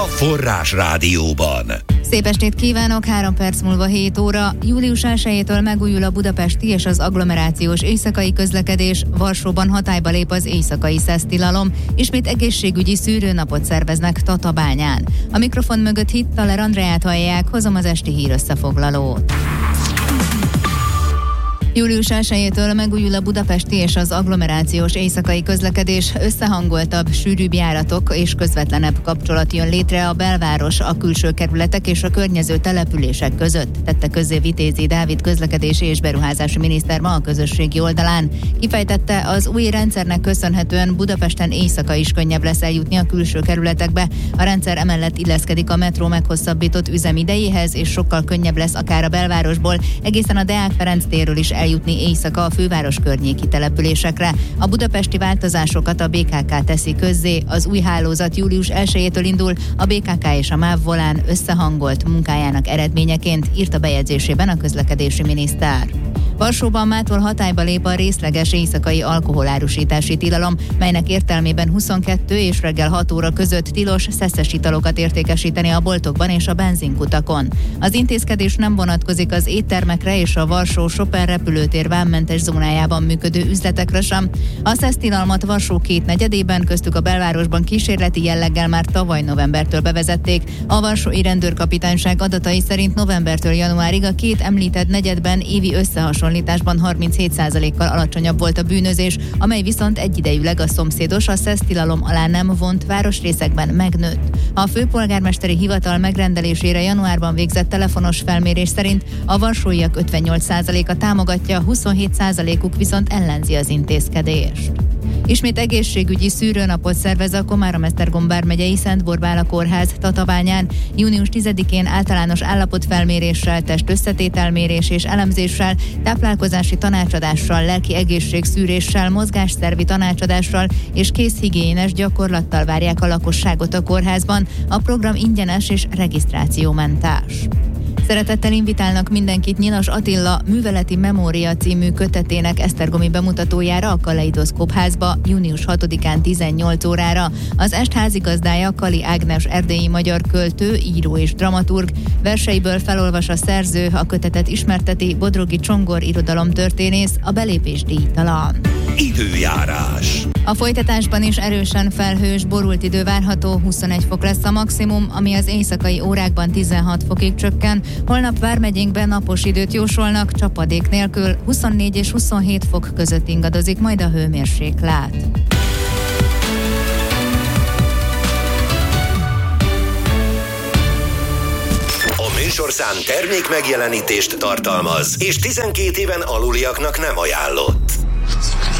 Forrás Rádióban. Szép estét kívánok, 3 perc múlva 7 óra. Július 1-től megújul a budapesti és az agglomerációs éjszakai közlekedés. Varsóban hatályba lép az éjszakai szesztilalom. Ismét egészségügyi szűrőnapot szerveznek Tatabányán. A mikrofon mögött Hittaler Andreát hallják, hozom az esti hírösszefoglalót. Július 1-től megújul a budapesti és az agglomerációs éjszakai közlekedés, összehangoltabb, sűrűbb járatok és közvetlenebb kapcsolat jön létre a belváros, a külső kerületek és a környező települések között, tette közzé Vitézi Dávid közlekedési és beruházási miniszter ma a közösségi oldalán. Kifejtette, az új rendszernek köszönhetően Budapesten éjszaka is könnyebb lesz eljutni a külső kerületekbe. A rendszer emellett illeszkedik a metró meghosszabbított üzemidejéhez, és sokkal könnyebb lesz akár a belvárosból, egészen a Deák Ferenc térről is eljutni éjszaka a főváros környéki településekre. A budapesti változásokat a BKK teszi közzé. Az új hálózat július 1-től indul, a BKK és a MÁV volán összehangolt munkájának eredményeként, írt a bejegyzésében a közlekedési miniszter. Varsóban mától hatályba lép a részleges éjszakai alkoholárusítási tilalom, melynek értelmében 22 és reggel 6 óra között tilos szeszes italokat értékesíteni a boltokban és a benzinkutakon. Az intézkedés nem vonatkozik az éttermekre és a Varsó-Chopin repülőtér vámmentes zónájában működő üzletekre sem. A szesztilalmat Varsó 2/4-ében, köztük a belvárosban kísérleti jelleggel már tavaly novembertől bevezették. A varsói rendőrkapitányság adatai szerint novembertől januárig a két említett negyedben évi összehasonlításban 37%-kal alacsonyabb volt a bűnözés, amely viszont egyidejűleg a szomszédos, a szesztilalom alá nem vont városrészekben megnőtt. A főpolgármesteri hivatal megrendelésére januárban végzett telefonos felmérés szerint a varsóiak 58%-a támogatja, 27%-uk viszont ellenzi az intézkedést. Ismét egészségügyi szűrőnapot szervez a Komárom-Esztergom vármegyei Szent Borbála kórház Tatabányán. Június 10-én általános állapotfelméréssel, testösszetételmérés és elemzéssel, táplálkozási tanácsadással, lelki egészségszűréssel, mozgásszervi tanácsadással és kézhigiénes gyakorlattal várják a lakosságot a kórházban. A program ingyenes és regisztrációmentes. Szeretettel invitálnak mindenkit Nyilas Attila Műveleti Memória című kötetének esztergomi bemutatójára a Kaleidoszkóp házba június 6-án 18 órára. Az est házigazdája Kali Ágnes erdélyi magyar költő, író és dramaturg. Verseiből felolvas a szerző, a kötetet ismerteti Bodrogi Csongor irodalomtörténész, a belépés díjtalan. Időjárás. A folytatásban is erősen felhős, borult idő várható, 21 fok lesz a maximum, ami az éjszakai órákban 16 fokig csökken. Holnap vármegyénkben napos időt jósolnak, csapadék nélkül, 24 és 27 fok között ingadozik majd a hőmérséklet. A műsorszám termék megjelenítést tartalmaz, és 12 éven aluliaknak nem ajánlott.